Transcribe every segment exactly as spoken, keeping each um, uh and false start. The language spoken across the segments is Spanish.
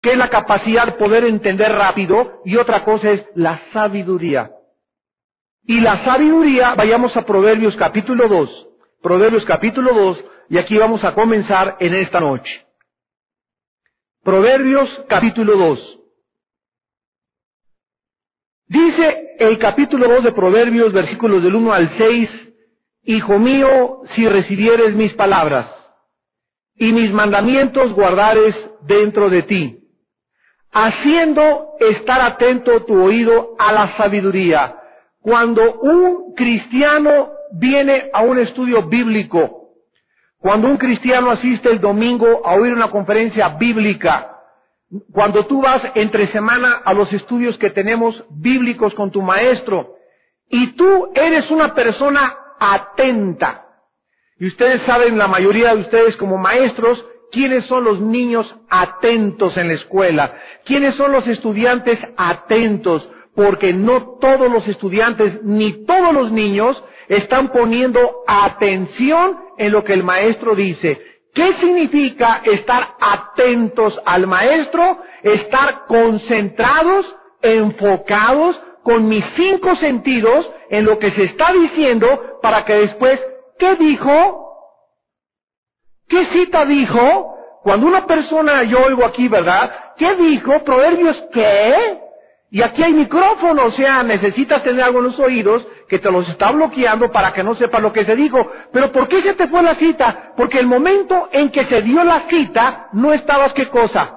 que es la capacidad de poder entender rápido, y otra cosa es la sabiduría. Y la sabiduría, vayamos a Proverbios capítulo dos, Proverbios capítulo dos, y aquí vamos a comenzar en esta noche. Proverbios capítulo dos. Dice el capítulo dos de Proverbios, versículos del uno al seis, Hijo mío, si recibieres mis palabras, y mis mandamientos guardares dentro de ti, haciendo estar atento tu oído a la sabiduría. Cuando un cristiano viene a un estudio bíblico, cuando un cristiano asiste el domingo a oír una conferencia bíblica, cuando tú vas entre semana a los estudios que tenemos bíblicos con tu maestro, y tú eres una persona atenta, y ustedes saben, la mayoría de ustedes como maestros, quiénes son los niños atentos en la escuela, quiénes son los estudiantes atentos, porque no todos los estudiantes ni todos los niños están poniendo atención en lo que el maestro dice. ¿Qué significa estar atentos al maestro? Estar concentrados, enfocados, con mis cinco sentidos en lo que se está diciendo, para que después, ¿qué dijo? ¿Qué cita dijo? Cuando una persona, yo oigo aquí, ¿verdad? ¿Qué dijo? ¿Proverbios qué? Y aquí hay micrófono, o sea, necesitas tener algo en los oídos que te los está bloqueando para que no sepas lo que se dijo. Pero ¿por qué se te fue la cita? Porque el momento en que se dio la cita, no estabas, ¿qué cosa?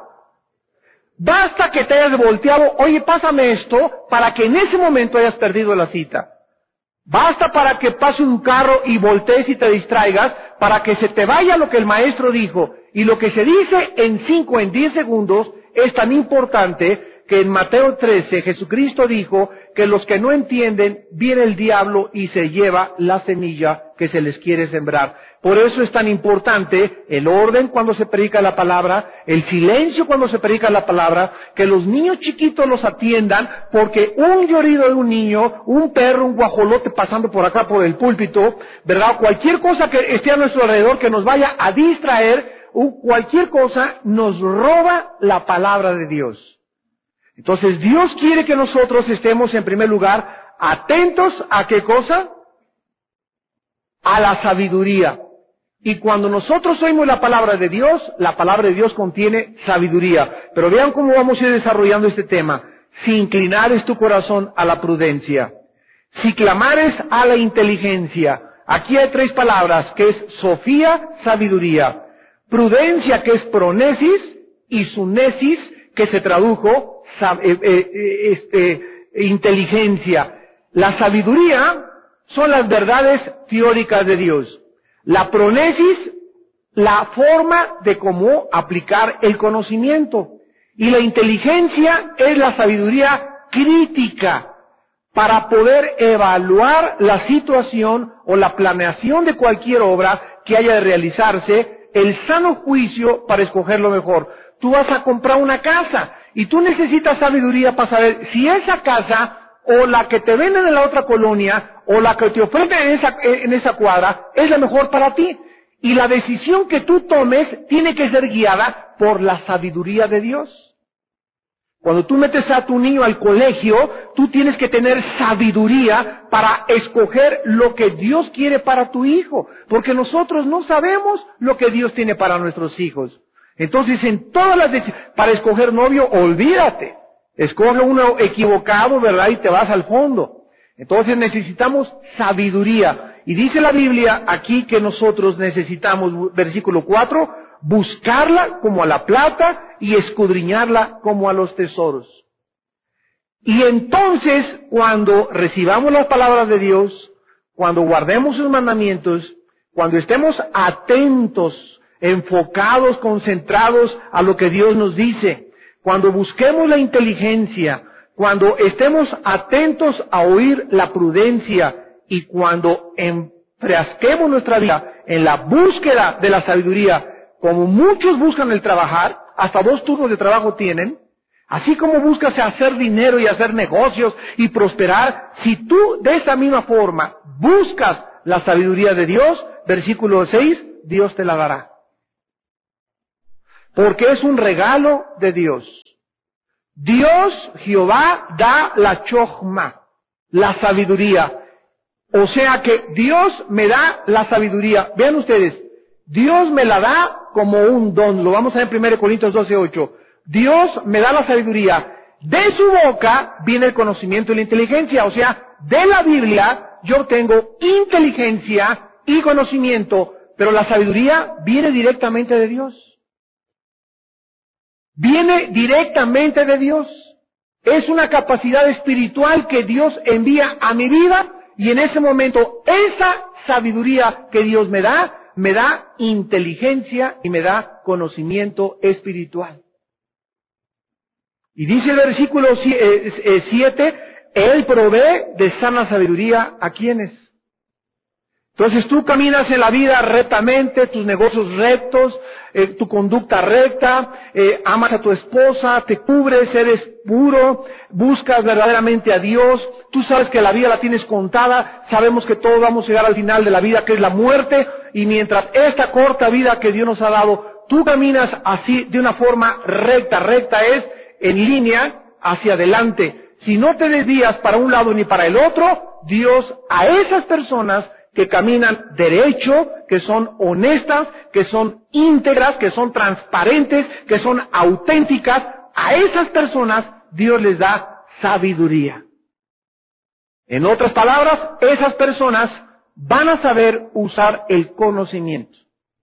Basta que te hayas volteado, oye, pásame esto, para que en ese momento hayas perdido la cita. Basta para que pase un carro y voltees y te distraigas, para que se te vaya lo que el maestro dijo. Y lo que se dice en cinco, en diez segundos, es tan importante que en Mateo trece Jesucristo dijo que los que no entienden, viene el diablo y se lleva la semilla que se les quiere sembrar. Por eso es tan importante el orden cuando se predica la palabra, el silencio cuando se predica la palabra, que los niños chiquitos los atiendan, porque un llorido de un niño, un perro, un guajolote pasando por acá por el púlpito, ¿verdad? Cualquier cosa que esté a nuestro alrededor que nos vaya a distraer, cualquier cosa nos roba la palabra de Dios. Entonces Dios quiere que nosotros estemos en primer lugar atentos a ¿qué cosa? A la sabiduría. Y cuando nosotros oímos la palabra de Dios, la palabra de Dios contiene sabiduría. Pero vean cómo vamos a ir desarrollando este tema. Si inclinares tu corazón a la prudencia, si clamares a la inteligencia. Aquí hay tres palabras, que es sofía, sabiduría. Prudencia, que es pronesis, y sunesis, que se tradujo eh, eh, este, inteligencia. La sabiduría son las verdades teóricas de Dios. La pronesis, la forma de cómo aplicar el conocimiento. Y la inteligencia es la sabiduría crítica para poder evaluar la situación o la planeación de cualquier obra que haya de realizarse, el sano juicio para escoger lo mejor. Tú vas a comprar una casa y tú necesitas sabiduría para saber si esa casa o la que te venden en la otra colonia o la que te ofrecen en esa, en esa cuadra es la mejor para ti. Y la decisión que tú tomes tiene que ser guiada por la sabiduría de Dios. Cuando tú metes a tu niño al colegio, tú tienes que tener sabiduría para escoger lo que Dios quiere para tu hijo, porque nosotros no sabemos lo que Dios tiene para nuestros hijos. Entonces, en todas las decisiones, para escoger novio, olvídate. Escoge uno equivocado, ¿verdad? Y te vas al fondo. Entonces necesitamos sabiduría. Y dice la Biblia aquí que nosotros necesitamos, versículo cuatro, buscarla como a la plata y escudriñarla como a los tesoros. Y entonces, cuando recibamos las palabras de Dios, cuando guardemos sus mandamientos, cuando estemos atentos, enfocados, concentrados a lo que Dios nos dice, cuando busquemos la inteligencia, cuando estemos atentos a oír la prudencia y cuando enfrasquemos nuestra vida en la búsqueda de la sabiduría, como muchos buscan el trabajar, hasta dos turnos de trabajo tienen, así como buscas hacer dinero y hacer negocios y prosperar, si tú de esa misma forma buscas la sabiduría de Dios, versículo seis, Dios te la dará. porque es un regalo de Dios. Dios, Jehová, da la chokhmah, la sabiduría. O sea que Dios me da la sabiduría. Vean ustedes, Dios me la da como un don. Lo vamos a ver en primera Corintios doce ocho. Dios me da la sabiduría. De su boca viene el conocimiento y la inteligencia. O sea, de la Biblia yo tengo inteligencia y conocimiento, pero la sabiduría viene directamente de Dios. Viene directamente de Dios. Es una capacidad espiritual que Dios envía a mi vida y en ese momento esa sabiduría que Dios me da, me da inteligencia y me da conocimiento espiritual. Y dice el versículo siete, Él provee de sana sabiduría a quienes. Entonces tú caminas en la vida rectamente, tus negocios rectos, eh, tu conducta recta, eh, amas a tu esposa, te cubres, eres puro, buscas verdaderamente a Dios, tú sabes que la vida la tienes contada, sabemos que todos vamos a llegar al final de la vida, que es la muerte, y mientras esta corta vida que Dios nos ha dado, tú caminas así de una forma recta, recta es en línea hacia adelante. Si no te desvías para un lado ni para el otro, Dios a esas personas que caminan derecho, que son honestas, que son íntegras, que son transparentes, que son auténticas, a esas personas Dios les da sabiduría. En otras palabras, esas personas van a saber usar el conocimiento.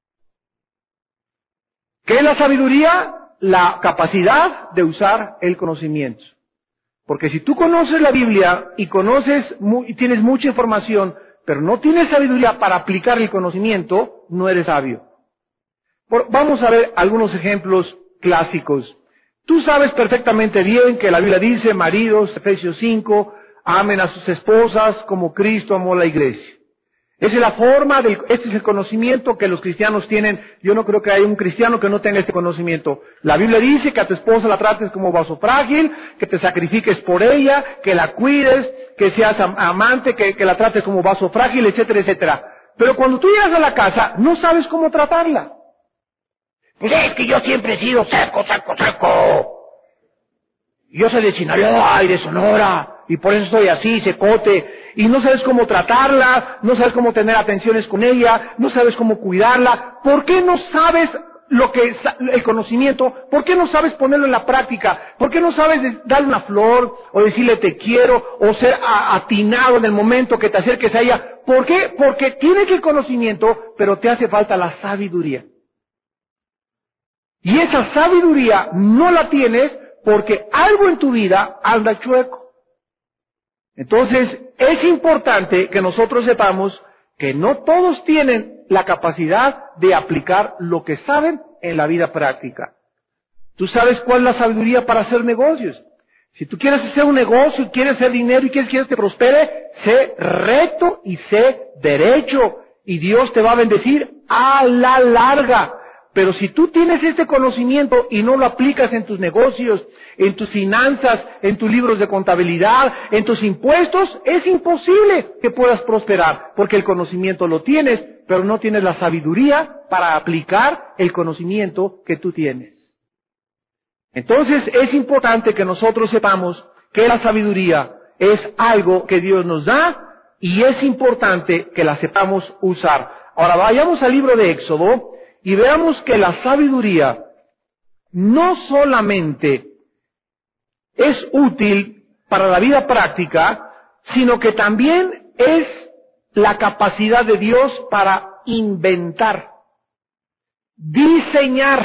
¿Qué es la sabiduría? La capacidad de usar el conocimiento. Porque si tú conoces la Biblia y conoces y tienes mucha información, pero no tienes sabiduría para aplicar el conocimiento, no eres sabio. Por, vamos a ver algunos ejemplos clásicos. Tú sabes perfectamente bien que la Biblia dice, maridos, Efesios cinco, amen a sus esposas como Cristo amó a la iglesia. Esa es la forma, del, este es el conocimiento que los cristianos tienen. Yo no creo que haya un cristiano que no tenga este conocimiento. La Biblia dice que a tu esposa la trates como vaso frágil, que te sacrifiques por ella, que la cuides, que seas amante, que, que la trates como vaso frágil, etcétera, etcétera. Pero cuando tú llegas a la casa, no sabes cómo tratarla. Pues es que yo siempre he sido seco, seco, seco. Yo soy de Sinaloa y de Sonora, y por eso soy así, secote. Y no sabes cómo tratarla, no sabes cómo tener atenciones con ella, no sabes cómo cuidarla. ¿Por qué no sabes lo que es el conocimiento? ¿Por qué no sabes ponerlo en la práctica? ¿Por qué no sabes darle una flor o decirle te quiero o ser atinado en el momento que te acerques a ella? ¿Por qué? Porque tienes el conocimiento, pero te hace falta la sabiduría. Y esa sabiduría no la tienes porque algo en tu vida anda chueco. Entonces, es importante que nosotros sepamos que no todos tienen la capacidad de aplicar lo que saben en la vida práctica. Tú sabes cuál es la sabiduría para hacer negocios. Si tú quieres hacer un negocio, quieres hacer dinero y quieres que te prospere, sé recto y sé derecho. Y Dios te va a bendecir a la larga. Pero si tú tienes este conocimiento y no lo aplicas en tus negocios, en tus finanzas, en tus libros de contabilidad, en tus impuestos, es imposible que puedas prosperar, porque el conocimiento lo tienes, pero no tienes la sabiduría para aplicar el conocimiento que tú tienes. Entonces es importante que nosotros sepamos que la sabiduría es algo que Dios nos da y es importante que la sepamos usar. Ahora vayamos al libro de Éxodo y veamos que la sabiduría no solamente es útil para la vida práctica, sino que también es la capacidad de Dios para inventar, diseñar,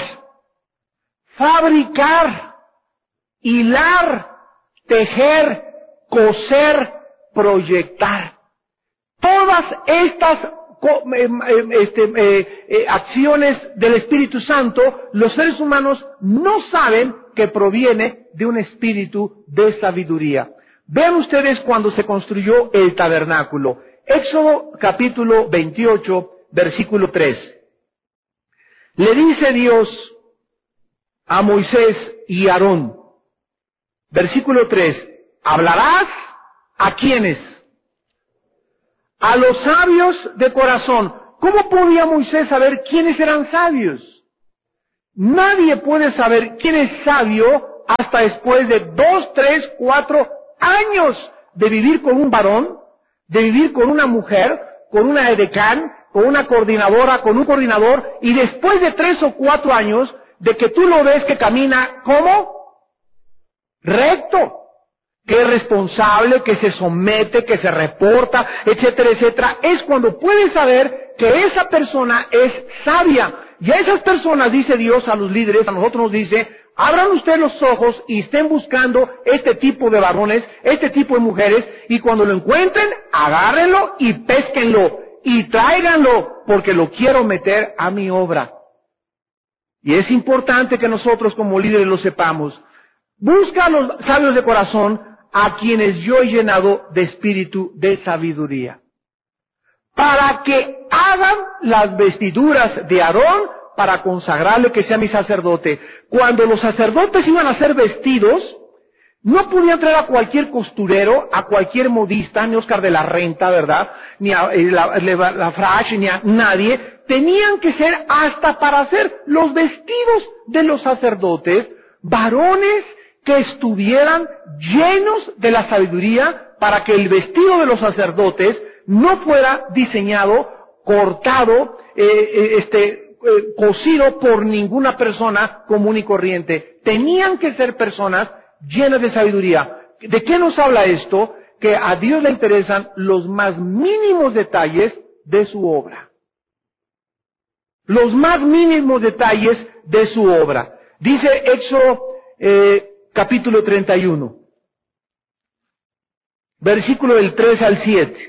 fabricar, hilar, tejer, coser, proyectar. Todas estas Este, eh, eh, acciones del Espíritu Santo, los seres humanos no saben que proviene de un espíritu de sabiduría. Vean ustedes cuando se construyó el tabernáculo. Éxodo capítulo veintiocho, versículo tres. Le dice Dios a Moisés y Aarón, versículo tres, ¿hablarás a quiénes? A los sabios de corazón. ¿Cómo podía Moisés saber quiénes eran sabios? Nadie puede saber quién es sabio hasta después de dos, tres, cuatro años de vivir con un varón, de vivir con una mujer, con una edecán, con una coordinadora, con un coordinador, y después de tres o cuatro años de que tú lo ves que camina, ¿cómo? Recto, que es responsable, que se somete, que se reporta, etcétera, etcétera, es cuando puedes saber que esa persona es sabia. Y a esas personas, dice Dios a los líderes, a nosotros nos dice, abran ustedes los ojos y estén buscando este tipo de varones, este tipo de mujeres, y cuando lo encuentren, agárrenlo y pésquenlo, y tráiganlo, porque lo quiero meter a mi obra. Y es importante que nosotros como líderes lo sepamos. Busca a los sabios de corazón, a quienes yo he llenado de espíritu de sabiduría, para que hagan las vestiduras de Aarón, para consagrarle que sea mi sacerdote. Cuando los sacerdotes iban a ser vestidos, no podían traer a cualquier costurero, a cualquier modista, ni Oscar de la Renta, ¿verdad? Ni a eh, la, la, la Frash, ni a nadie. Tenían que ser hasta para hacer los vestidos de los sacerdotes, varones que estuvieran llenos de la sabiduría, para que el vestido de los sacerdotes no fuera diseñado, cortado, eh, eh, este, eh, cosido por ninguna persona común y corriente. Tenían que ser personas llenas de sabiduría. ¿De qué nos habla esto? Que a Dios le interesan los más mínimos detalles de su obra. Los más mínimos detalles de su obra. Dice Éxodo eh, capítulo treinta y uno, versículo del tres al siete.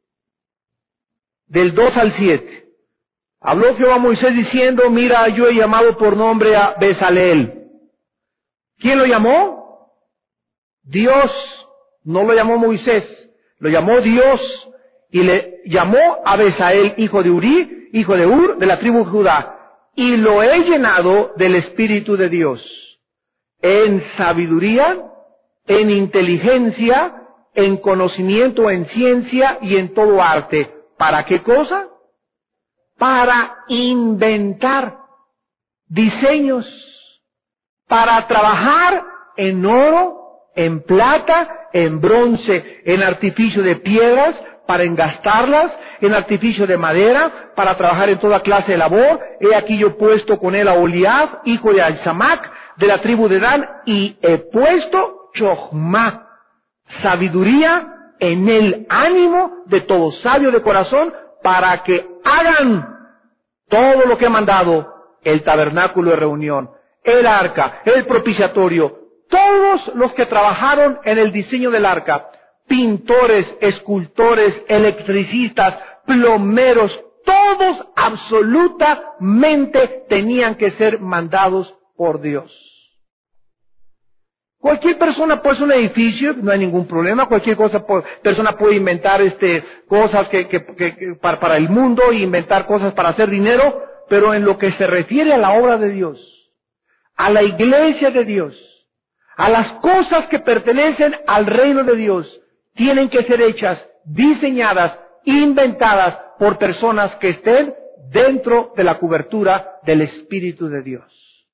Del dos al siete. Habló Jehová a Moisés diciendo, mira, yo he llamado por nombre a Bezaleel. ¿Quién lo llamó? Dios. No lo llamó Moisés, lo llamó Dios, y le llamó a Bezaleel, hijo de Uri, hijo de Ur, de la tribu de Judá, y lo he llenado del Espíritu de Dios, en sabiduría, en inteligencia, en conocimiento, en ciencia y en todo arte. ¿Para qué cosa? Para inventar diseños, para trabajar en oro, en plata, en bronce, en artificio de piedras, para engastarlas, en artificio de madera, para trabajar en toda clase de labor. He aquí yo he puesto con él a Oliab, hijo de Ahisamac, de la tribu de Dan, y he puesto Chochmá, sabiduría, en el ánimo de todo sabio de corazón, para que hagan todo lo que he mandado: el tabernáculo de reunión, el arca, el propiciatorio. Todos los que trabajaron en el diseño del arca, pintores, escultores, electricistas, plomeros, todos absolutamente tenían que ser mandados por Dios. Cualquier persona puede hacer un edificio, no hay ningún problema. Cualquier cosa, persona puede inventar este cosas que, que, que, que para, para el mundo, e inventar cosas para hacer dinero, pero en lo que se refiere a la obra de Dios, a la iglesia de Dios, a las cosas que pertenecen al reino de Dios, tienen que ser hechas, diseñadas, inventadas por personas que estén dentro de la cobertura del Espíritu de Dios.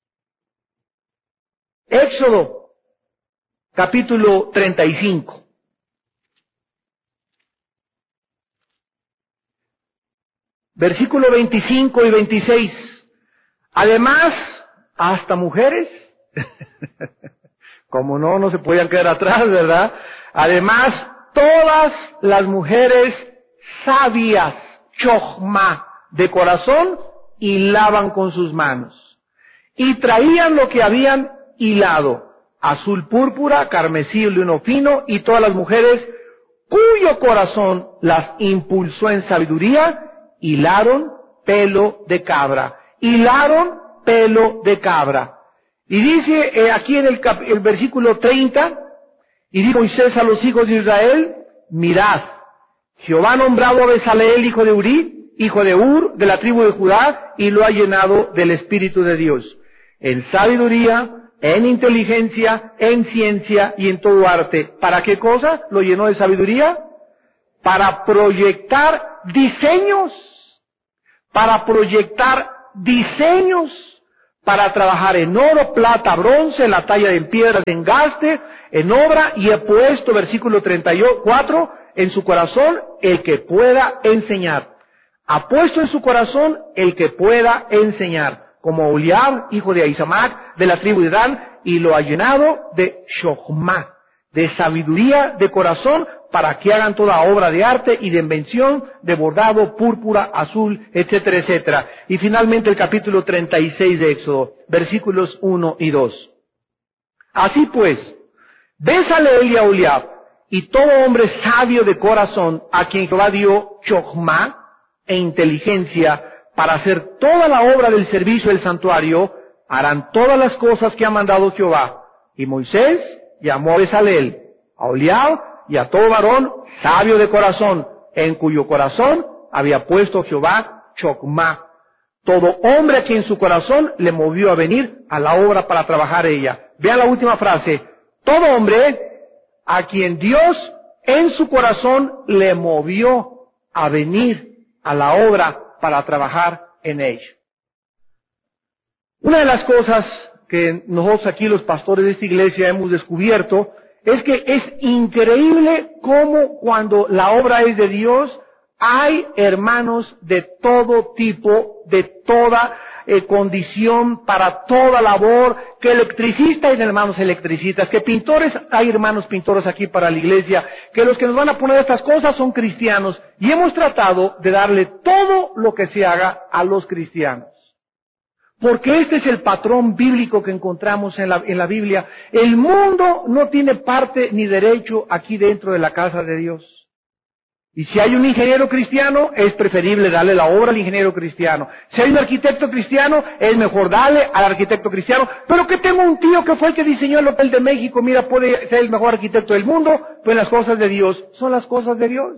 Éxodo capítulo treinta y cinco. Versículo veinticinco y veintiséis. Además, hasta mujeres, como no, no se podían quedar atrás, ¿verdad? Además, todas las mujeres sabias, chochma, de corazón, hilaban con sus manos. Y traían lo que habían hilado: azul púrpura, carmesí, lino fino, y todas las mujeres cuyo corazón las impulsó en sabiduría, hilaron pelo de cabra. Hilaron pelo de cabra. Y dice eh, aquí en el, cap el versículo treinta, y dijo Moisés a los hijos de Israel: mirad, Jehová ha nombrado a Bezaleel, hijo de Uri, hijo de Ur, de la tribu de Judá, y lo ha llenado del Espíritu de Dios, en sabiduría, en inteligencia, en ciencia y en todo arte. ¿Para qué cosa lo llenó de sabiduría? Para proyectar diseños, para proyectar diseños, para trabajar en oro, plata, bronce, en la talla de piedra de engaste, en obra, y he puesto, versículo treinta y cuatro, en su corazón el que pueda enseñar. Ha puesto en su corazón el que pueda enseñar, como Oliab, hijo de Ahisamac, de la tribu de Dan, y lo ha llenado de Shochma, de sabiduría de corazón, para que hagan toda obra de arte y de invención, de bordado, púrpura, azul, etcétera, etcétera. Y finalmente el capítulo treinta y seis de Éxodo, versículos uno y dos. Así pues, Bezaleel y Aholiab, y todo hombre sabio de corazón, a quien Jehová dio Chochma e inteligencia para hacer toda la obra del servicio del santuario, harán todas las cosas que ha mandado Jehová. Y Moisés llamó a Bezaleel, a Aholiab y a todo varón sabio de corazón, en cuyo corazón había puesto Jehová Chochma. Todo hombre a quien su corazón le movió a venir a la obra para trabajar ella. Vean la última frase. Todo hombre a quien Dios en su corazón le movió a venir a la obra para trabajar en ella. Una de las cosas que nosotros aquí los pastores de esta iglesia hemos descubierto es que es increíble cómo cuando la obra es de Dios hay hermanos de todo tipo, de toda eh, condición, para toda labor, que electricistas hay hermanos electricistas, que pintores hay hermanos pintores aquí para la iglesia, que los que nos van a poner estas cosas son cristianos, y hemos tratado de darle todo lo que se haga a los cristianos. Porque este es el patrón bíblico que encontramos en la, en la Biblia. El mundo no tiene parte ni derecho aquí dentro de la casa de Dios. Y si hay un ingeniero cristiano, es preferible darle la obra al ingeniero cristiano. Si hay un arquitecto cristiano, es mejor darle al arquitecto cristiano. Pero que tengo un tío que fue el que diseñó el Hotel de México, mira, puede ser el mejor arquitecto del mundo, pues las cosas de Dios son las cosas de Dios.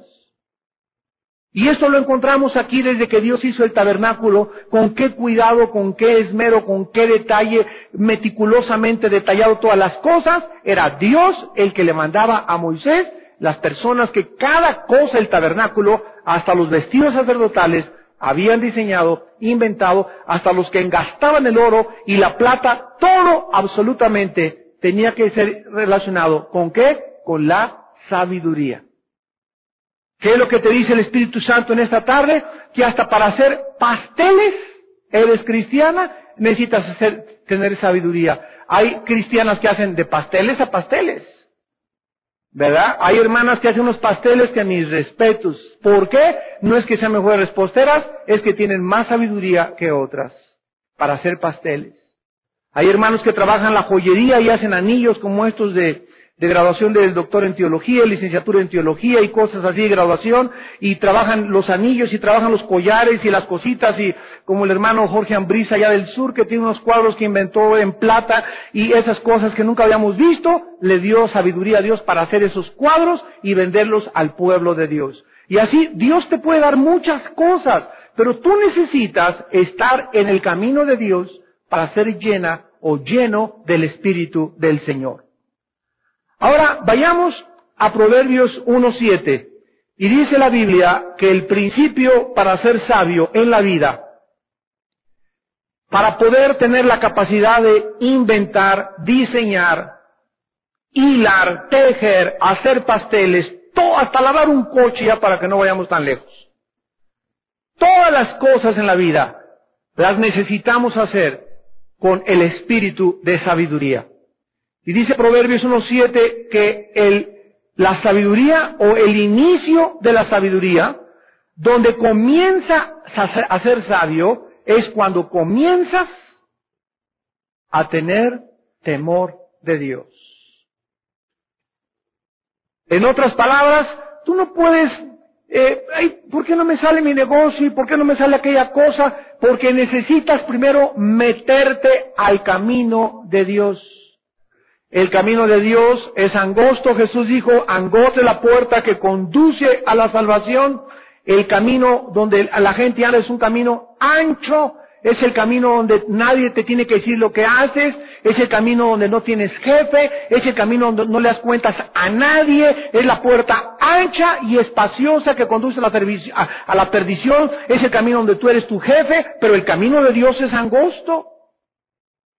Y esto lo encontramos aquí desde que Dios hizo el tabernáculo, con qué cuidado, con qué esmero, con qué detalle, meticulosamente detallado todas las cosas. Era Dios el que le mandaba a Moisés las personas que cada cosa del tabernáculo, hasta los vestidos sacerdotales, habían diseñado, inventado, hasta los que engastaban el oro y la plata, todo absolutamente tenía que ser relacionado ¿con qué? Con la sabiduría. ¿Qué es lo que te dice el Espíritu Santo en esta tarde? Que hasta para hacer pasteles, eres cristiana, necesitas hacer, tener sabiduría. Hay cristianas que hacen de pasteles a pasteles, ¿verdad? Hay hermanas que hacen unos pasteles que a mis respetos. ¿Por qué? No es que sean mejores reposteras, es que tienen más sabiduría que otras para hacer pasteles. Hay hermanos que trabajan la joyería y hacen anillos como estos de de graduación del doctor en teología, licenciatura en teología y cosas así de graduación, y trabajan los anillos y trabajan los collares y las cositas, y como el hermano Jorge Ambrisa allá del sur, que tiene unos cuadros que inventó en plata y esas cosas que nunca habíamos visto, le dio sabiduría a Dios para hacer esos cuadros y venderlos al pueblo de Dios. Y así Dios te puede dar muchas cosas, pero tú necesitas estar en el camino de Dios para ser llena o lleno del Espíritu del Señor. Ahora, vayamos a Proverbios uno siete, y dice la Biblia que el principio para ser sabio en la vida, para poder tener la capacidad de inventar, diseñar, hilar, tejer, hacer pasteles, todo, hasta lavar un coche, ya para que no vayamos tan lejos. Todas las cosas en la vida las necesitamos hacer con el espíritu de sabiduría. Y dice Proverbios uno siete que el, la sabiduría o el inicio de la sabiduría, donde comienza a ser sabio, es cuando comienzas a tener temor de Dios. En otras palabras, tú no puedes, eh, ay, ¿por qué no me sale mi negocio? ¿Y por qué no me sale aquella cosa? Porque necesitas primero meterte al camino de Dios. El camino de Dios es angosto, Jesús dijo, angosta es la puerta que conduce a la salvación. El camino donde la gente anda es un camino ancho, es el camino donde nadie te tiene que decir lo que haces, es el camino donde no tienes jefe, es el camino donde no le das cuentas a nadie, es la puerta ancha y espaciosa que conduce a la, a, a la perdición, es el camino donde tú eres tu jefe, pero el camino de Dios es angosto.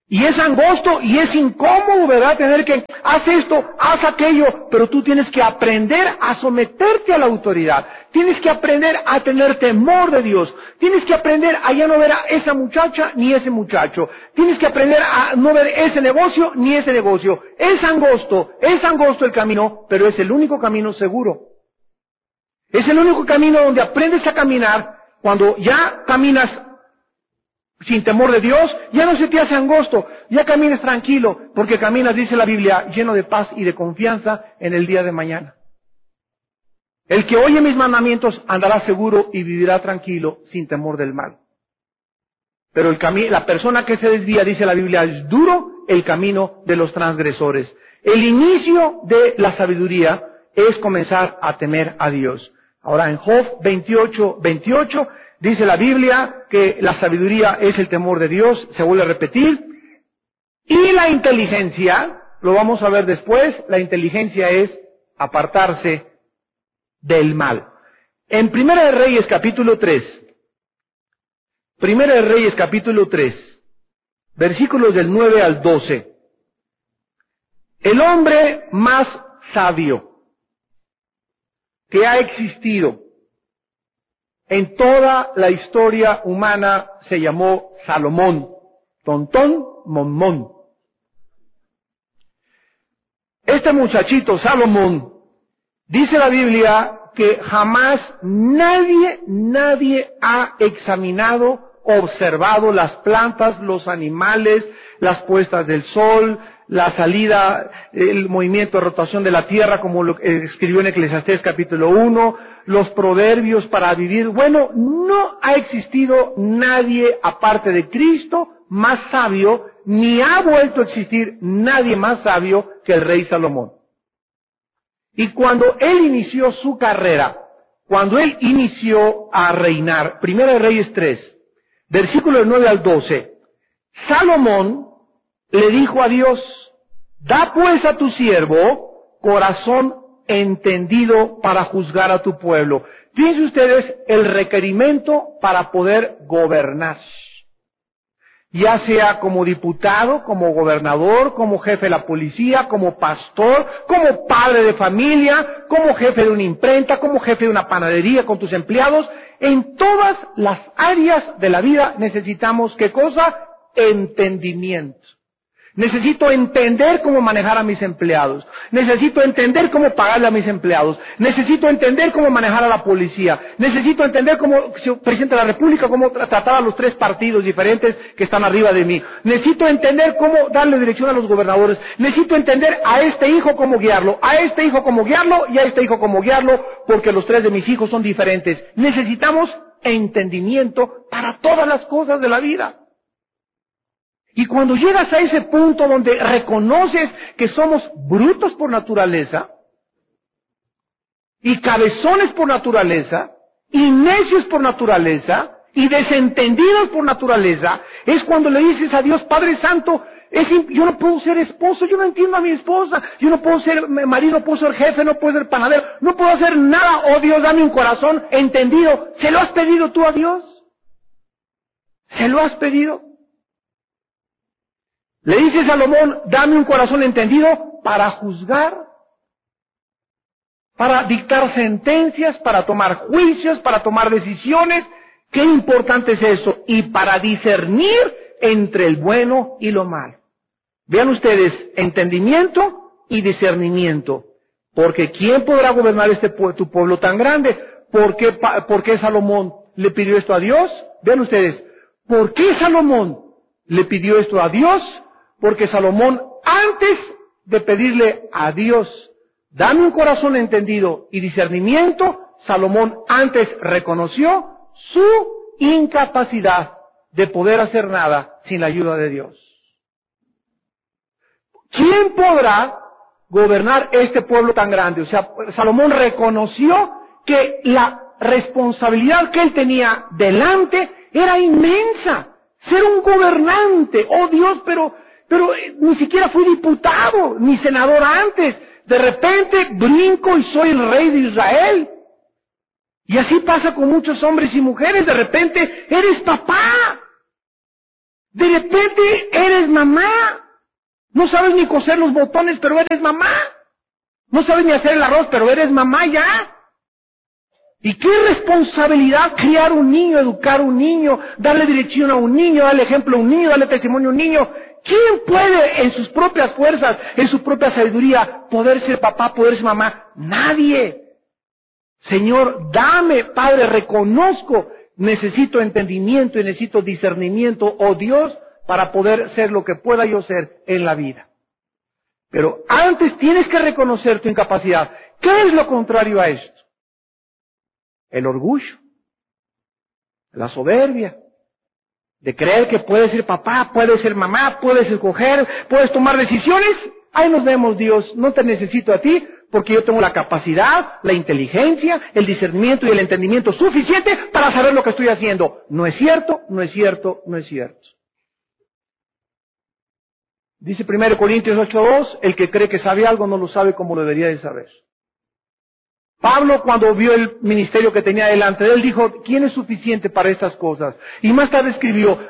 Y es angosto y es incómodo, ¿verdad? Tener que, haz esto, haz aquello, pero tú tienes que aprender a someterte a la autoridad. Tienes que aprender a tener temor de Dios. Tienes que aprender a ya no ver a esa muchacha ni ese muchacho. Tienes que aprender a no ver ese negocio ni ese negocio. Es angosto, es angosto el camino, pero es el único camino seguro. Es el único camino donde aprendes a caminar. Cuando ya caminas sin temor de Dios, ya no se te hace angosto, ya caminas tranquilo, porque caminas, dice la Biblia, lleno de paz y de confianza en el día de mañana. El que oye mis mandamientos andará seguro y vivirá tranquilo, sin temor del mal. Pero el cami- la persona que se desvía, dice la Biblia, es duro el camino de los transgresores. El inicio de la sabiduría es comenzar a temer a Dios. Ahora en Job veintiocho, veintiocho, dice la Biblia que la sabiduría es el temor de Dios, se vuelve a repetir. Y la inteligencia, lo vamos a ver después, la inteligencia es apartarse del mal. En Primera de Reyes capítulo tres, Primera de Reyes capítulo tres, versículos del nueve al doce. El hombre más sabio que ha existido en toda la historia humana se llamó Salomón. Tontón, monmón. Este muchachito, Salomón, dice la Biblia que jamás nadie, nadie ha examinado, observado las plantas, los animales, las puestas del sol, la salida, el movimiento de rotación de la tierra, como lo escribió en Eclesiastés capítulo uno, los proverbios para vivir. Bueno, no ha existido nadie aparte de Cristo más sabio, ni ha vuelto a existir nadie más sabio que el rey Salomón. Y cuando él inició su carrera, cuando él inició a reinar, Primera de Reyes tres, versículos nueve al doce, Salomón le dijo a Dios, da pues a tu siervo corazón entendido para juzgar a tu pueblo. Fíjense ustedes el requerimiento para poder gobernar. Ya sea como diputado, como gobernador, como jefe de la policía, como pastor, como padre de familia, como jefe de una imprenta, como jefe de una panadería con tus empleados. En todas las áreas de la vida necesitamos, ¿qué cosa? Entendimiento. Necesito entender cómo manejar a mis empleados. Necesito entender cómo pagarle a mis empleados. Necesito entender cómo manejar a la policía. Necesito entender cómo, si presidente de la República, cómo tratar a los tres partidos diferentes que están arriba de mí. Necesito entender cómo darle dirección a los gobernadores. Necesito entender a este hijo cómo guiarlo, a este hijo cómo guiarlo y a este hijo cómo guiarlo, porque los tres de mis hijos son diferentes. Necesitamos entendimiento para todas las cosas de la vida. Y cuando llegas a ese punto donde reconoces que somos brutos por naturaleza, y cabezones por naturaleza, y necios por naturaleza, y desentendidos por naturaleza, es cuando le dices a Dios, Padre Santo, es yo no puedo ser esposo, yo no entiendo a mi esposa, yo no puedo ser marido, no puedo ser jefe, no puedo ser panadero, no puedo hacer nada, oh Dios, dame un corazón entendido. ¿Se lo has pedido tú a Dios? ¿Se lo has pedido? Le dice Salomón, dame un corazón entendido para juzgar, para dictar sentencias, para tomar juicios, para tomar decisiones. Qué importante es eso. Y para discernir entre el bueno y lo malo. Vean ustedes, entendimiento y discernimiento. Porque ¿quién podrá gobernar este tu pueblo tan grande? ¿Por qué, ¿Por qué Salomón le pidió esto a Dios? Vean ustedes, ¿por qué Salomón le pidió esto a Dios? Porque Salomón, antes de pedirle a Dios, dame un corazón entendido y discernimiento, Salomón antes reconoció su incapacidad de poder hacer nada sin la ayuda de Dios. ¿Quién podrá gobernar este pueblo tan grande? O sea, Salomón reconoció que la responsabilidad que él tenía delante era inmensa. Ser un gobernante, oh Dios, pero... Pero eh, ni siquiera fui diputado, ni senador antes. De repente brinco y soy el rey de Israel. Y así pasa con muchos hombres y mujeres. De repente eres papá. De repente eres mamá. No sabes ni coser los botones, pero eres mamá. No sabes ni hacer el arroz, pero eres mamá ya. ¿Y qué responsabilidad criar un niño, educar a un niño, darle dirección a un niño, darle ejemplo a un niño, darle testimonio a un niño? ¿Quién puede en sus propias fuerzas, en su propia sabiduría, poder ser papá, poder ser mamá? Nadie. Señor, dame, Padre, reconozco, necesito entendimiento y necesito discernimiento, oh Dios, para poder ser lo que pueda yo ser en la vida. Pero antes tienes que reconocer tu incapacidad. ¿Qué es lo contrario a esto? El orgullo, la soberbia, de creer que puedes ser papá, puedes ser mamá, puedes escoger, puedes tomar decisiones. Ahí nos vemos, Dios, no te necesito a ti, porque yo tengo la capacidad, la inteligencia, el discernimiento y el entendimiento suficiente para saber lo que estoy haciendo. No es cierto, no es cierto, no es cierto. Dice primero Corintios ocho dos, el que cree que sabe algo no lo sabe como lo debería de saber. Pablo, cuando vio el ministerio que tenía delante de él, dijo, ¿quién es suficiente para estas cosas? Y más tarde escribió,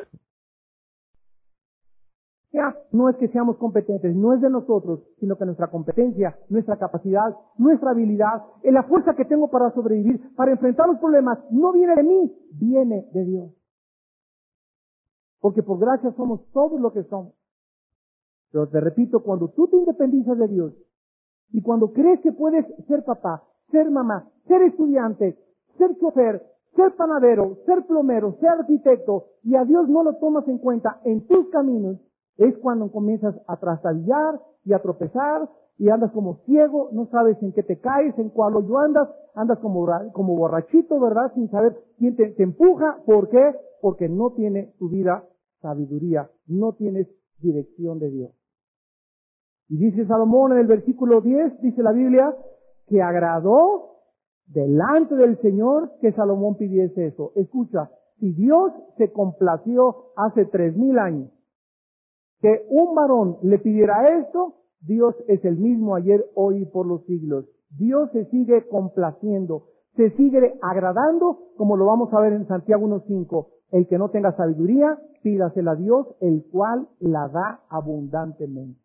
ya, no es que seamos competentes, no es de nosotros, sino que nuestra competencia, nuestra capacidad, nuestra habilidad, la fuerza que tengo para sobrevivir, para enfrentar los problemas, no viene de mí, viene de Dios. Porque por gracia somos todos lo que somos. Pero te repito, cuando tú te independizas de Dios, y cuando crees que puedes ser papá, ser mamá, ser estudiante, ser chofer, ser panadero, ser plomero, ser arquitecto, y a Dios no lo tomas en cuenta en tus caminos, es cuando comienzas a trastabillar y a tropezar, y andas como ciego, no sabes en qué te caes, en cuál hoyo andas, andas como, como borrachito, ¿verdad? Sin saber quién te, te empuja. ¿Por qué? Porque no tiene tu vida sabiduría, no tienes dirección de Dios. Y dice Salomón en el versículo diez, dice la Biblia, que agradó delante del Señor que Salomón pidiese eso. Escucha, si Dios se complació hace tres mil años que un varón le pidiera esto, Dios es el mismo ayer, hoy y por los siglos. Dios se sigue complaciendo, se sigue agradando, como lo vamos a ver en Santiago uno cinco. El que no tenga sabiduría, pídasela a Dios, el cual la da abundantemente.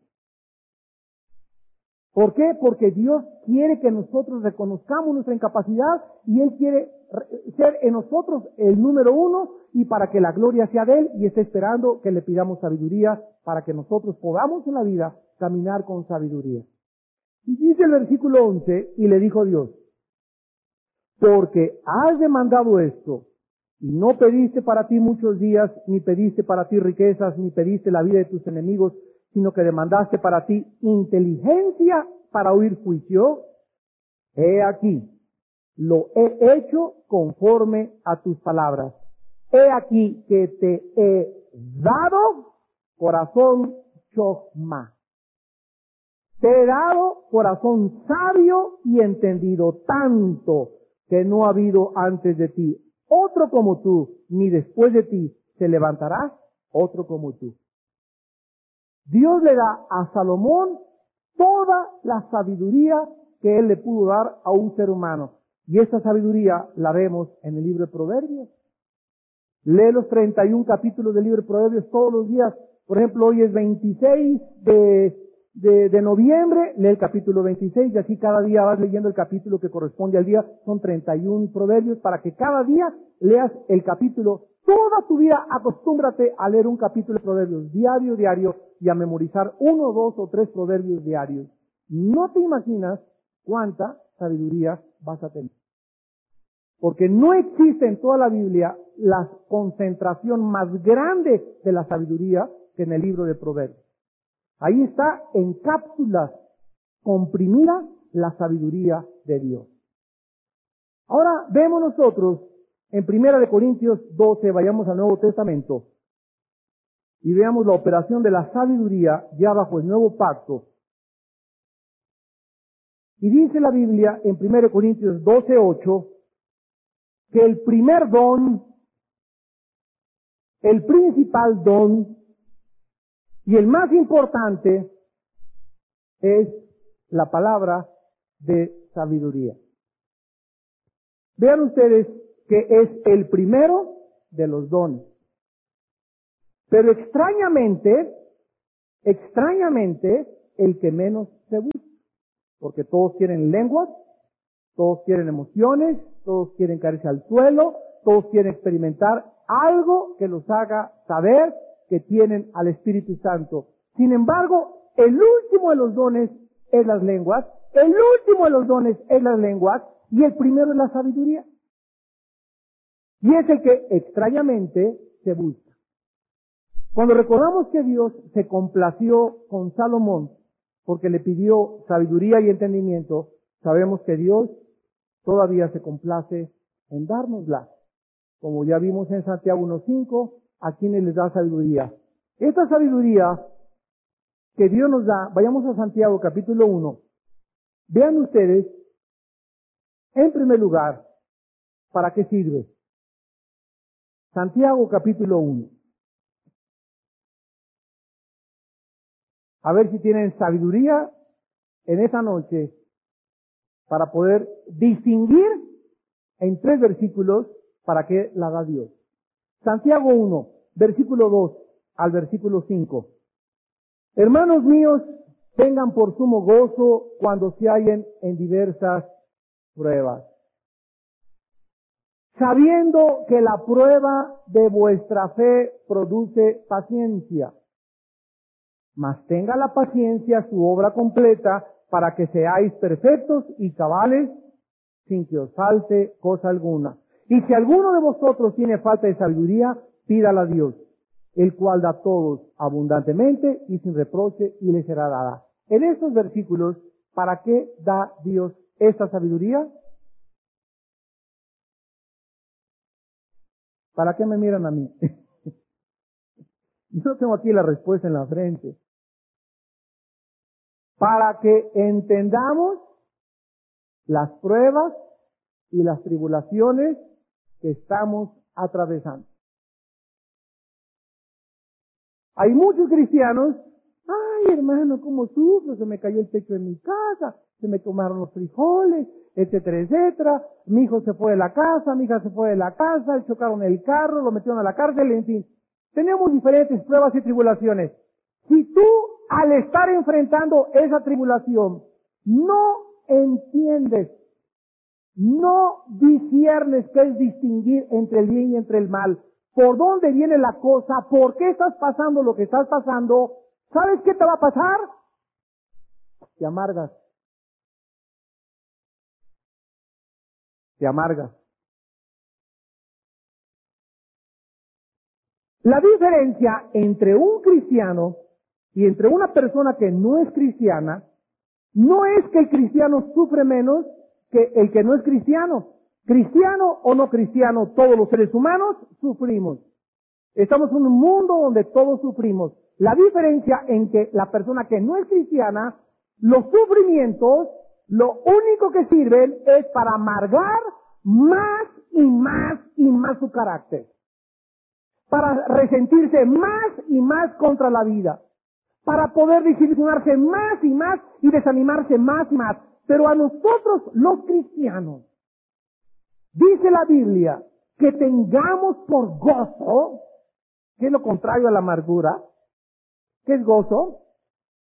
¿Por qué? Porque Dios quiere que nosotros reconozcamos nuestra incapacidad y Él quiere ser en nosotros el número uno y para que la gloria sea de Él y está esperando que le pidamos sabiduría para que nosotros podamos en la vida caminar con sabiduría. Y dice el versículo once, y le dijo Dios, porque has demandado esto y no pediste para ti muchos días, ni pediste para ti riquezas, ni pediste la vida de tus enemigos, sino que demandaste para ti inteligencia para oír juicio, he aquí, lo he hecho conforme a tus palabras. He aquí que te he dado corazón chokhmah. Te he dado corazón sabio y entendido, tanto que no ha habido antes de ti otro como tú, ni después de ti se levantará otro como tú. Dios le da a Salomón toda la sabiduría que él le pudo dar a un ser humano. Y esta sabiduría la vemos en el libro de Proverbios. Lee los treinta y un capítulos del libro de Proverbios todos los días. Por ejemplo, hoy es veintiséis de, de, de noviembre, lee el capítulo veintiséis y así cada día vas leyendo el capítulo que corresponde al día. Son treinta y un proverbios para que cada día leas el capítulo. Toda tu vida acostúmbrate a leer un capítulo de proverbios diario, diario y a memorizar uno, dos o tres proverbios diarios. No te imaginas cuánta sabiduría vas a tener. Porque no existe en toda la Biblia la concentración más grande de la sabiduría que en el libro de Proverbios. Ahí está en cápsulas comprimida la sabiduría de Dios. Ahora vemos nosotros en Primera de Corintios doce, vayamos al Nuevo Testamento y veamos la operación de la sabiduría ya bajo el nuevo pacto. Y dice la Biblia en Primera de Corintios doce, ocho, que el primer don, el principal don y el más importante es la palabra de sabiduría. Vean ustedes que es el primero de los dones. Pero extrañamente, extrañamente, el que menos se busca. Porque todos quieren lenguas, todos quieren emociones, todos quieren caerse al suelo, todos quieren experimentar algo que los haga saber que tienen al Espíritu Santo. Sin embargo, el último de los dones es las lenguas, el último de los dones es las lenguas, y el primero es la sabiduría. Y es el que extrañamente se busca. Cuando recordamos que Dios se complació con Salomón, porque le pidió sabiduría y entendimiento, sabemos que Dios todavía se complace en dárnosla. Como ya vimos en Santiago uno cinco, a quienes les da sabiduría. Esta sabiduría que Dios nos da, vayamos a Santiago capítulo uno. Vean ustedes, en primer lugar, ¿para qué sirve? Santiago capítulo uno. A ver si tienen sabiduría en esa noche para poder distinguir en tres versículos para qué la da Dios. Santiago uno, versículo dos al versículo cinco. Hermanos míos, tengan por sumo gozo cuando se hallen en diversas pruebas, sabiendo que la prueba de vuestra fe produce paciencia. Mas tenga la paciencia su obra completa para que seáis perfectos y cabales sin que os falte cosa alguna. Y si alguno de vosotros tiene falta de sabiduría, pídala a Dios, el cual da a todos abundantemente y sin reproche, y le será dada. En estos versículos, ¿para qué da Dios esta sabiduría? ¿Para qué me miran a mí? Yo no tengo aquí la respuesta en la frente. Para que entendamos las pruebas y las tribulaciones que estamos atravesando. Hay muchos cristianos, ay hermano, cómo sufro, se me cayó el techo de mi casa, se me quemaron los frijoles, etcétera, etcétera, mi hijo se fue de la casa, mi hija se fue de la casa, chocaron el carro, lo metieron a la cárcel, en fin. Tenemos diferentes pruebas y tribulaciones. Si tú, al estar enfrentando esa tribulación, no entiendes, no disiernes qué es distinguir entre el bien y entre el mal, por dónde viene la cosa, por qué estás pasando lo que estás pasando, ¿sabes qué te va a pasar? Te amargas. Te amargas. La diferencia entre un cristiano y entre una persona que no es cristiana, no es que el cristiano sufre menos que el que no es cristiano. Cristiano o no cristiano, todos los seres humanos sufrimos. Estamos en un mundo donde todos sufrimos. La diferencia en que la persona que no es cristiana, los sufrimientos, lo único que sirven es para amargar más y más y más su carácter. Para resentirse más y más contra la vida. Para poder desilusionarse más y más y desanimarse más y más. Pero a nosotros los cristianos, dice la Biblia, que tengamos por gozo, que es lo contrario a la amargura. ¿Qué es gozo?